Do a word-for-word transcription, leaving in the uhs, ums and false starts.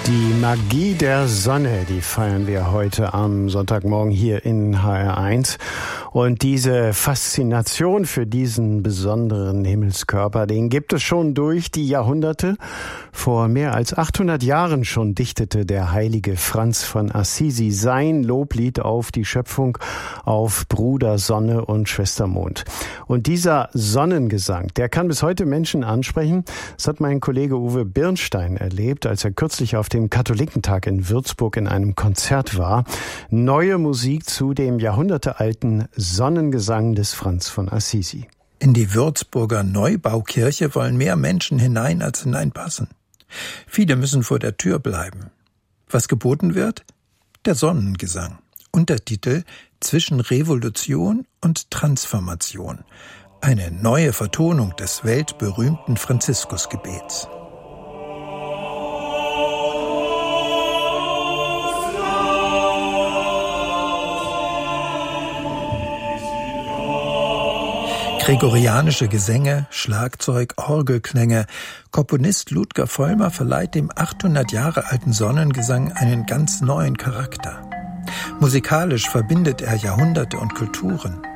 Die Magie der Sonne, die feiern wir heute am Sonntagmorgen hier in H R eins. Und diese Faszination für diesen besonderen Himmelskörper, den gibt es schon durch die Jahrhunderte. Vor mehr als achthundert Jahren schon dichtete der heilige Franz von Assisi sein Loblied auf die Schöpfung, auf Bruder Sonne und Schwester Mond. Und dieser Sonnengesang, der kann bis heute Menschen ansprechen. Das hat mein Kollege Uwe Birnstein erlebt, als er kürzlich auf dem Katholikentag in Würzburg in einem Konzert war. Neue Musik zu dem jahrhundertealten Sonnengesang des Franz von Assisi. In die Würzburger Neubaukirche wollen mehr Menschen hinein, als hineinpassen. Viele müssen vor der Tür bleiben. Was geboten wird? Der Sonnengesang. Untertitel: Zwischen Revolution und Transformation. Eine neue Vertonung des weltberühmten Franziskusgebets. Gregorianische Gesänge, Schlagzeug, Orgelklänge. Komponist Ludger Vollmer verleiht dem achthundert Jahre alten Sonnengesang einen ganz neuen Charakter. Musikalisch verbindet er Jahrhunderte und Kulturen.